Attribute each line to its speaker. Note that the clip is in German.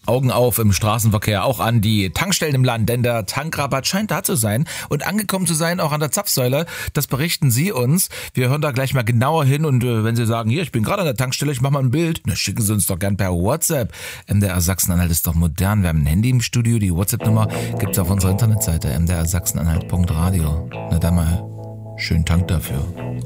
Speaker 1: Augen auf im Straßenverkehr, auch an die Tankstellen im Land, denn der Tankrabatt scheint da zu sein und angekommen zu sein, auch an der Zapfsäule. Das berichten Sie uns. Wir hören da gleich mal genauer hin und wenn Sie sagen, hier, ich bin gerade an der Tankstelle, ich mache mal ein Bild, na, schicken Sie uns doch gern per WhatsApp. MDR Sachsen-Anhalt ist doch modern. Wir haben ein Handy im Studio, die WhatsApp-Nummer gibt's auf unserer Internetseite mdrsachsenanhalt.radio. Na dann mal, schönen Dank dafür.